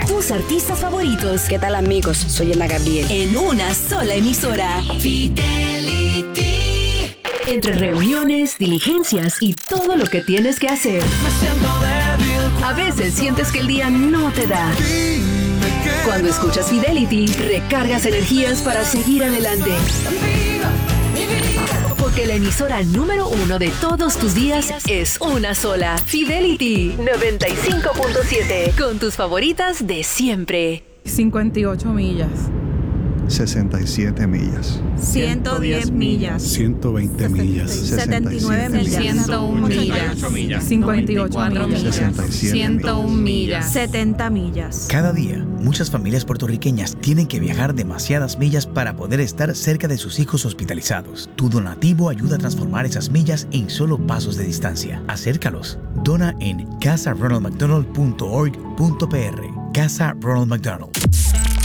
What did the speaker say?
tus artistas favoritos. ¿Qué tal, amigos? Soy Ana Gabriel. En una sola emisora. Fidelity. Entre reuniones, diligencias y todo lo que tienes que hacer. A veces sientes que el día no te da. Cuando escuchas Fidelity, recargas energías para seguir adelante. Porque la emisora número 1 de todos tus días es una sola. Fidelity 95.7. Con tus favoritas de siempre. 58 millas. 67 millas. 110 millas. 120 millas. 79 millas. 101 millas. 58 millas. 101 millas. 70 millas. Cada día, muchas familias puertorriqueñas tienen que viajar demasiadas millas para poder estar cerca de sus hijos hospitalizados. Tu donativo ayuda a transformar esas millas en solo pasos de distancia. Acércalos. Dona en casaronaldmcdonald.org.pr. Casa Ronald McDonald.